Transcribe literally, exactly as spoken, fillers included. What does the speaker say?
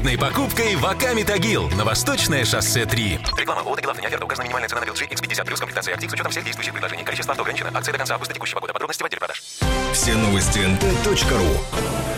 удачной покупкой в Аками Тагил на Восточное шоссе три. Реклама. ООО «Тагил» автор не оферта. Указана минимальная цена на эл джи икс пятьдесят плюс комплектация актив с учетом всех действующих предложений. Количество авто ограничено. Акция до конца августа текущего года. Подробности в отделе продаж. Все новости эн тэ точка ру.